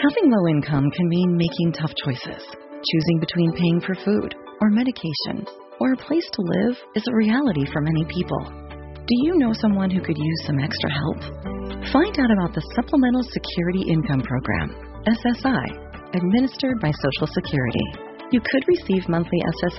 Having low income can mean making tough choices. Choosing between paying for food or medication or a place to live is a reality for many people. Do you know someone who could use some extra help? Find out about the Supplemental Security Income Program, SSI, administered by Social Security. You could receive monthly SSI